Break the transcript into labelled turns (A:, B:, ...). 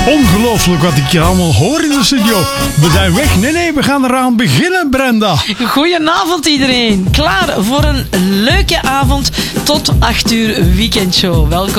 A: Ongelooflijk wat ik hier allemaal hoor in de studio. We zijn weg. Nee, we gaan eraan beginnen, Brenda.
B: Goedenavond iedereen. Klaar voor een leuke avond tot 8 uur weekendshow. Welkom.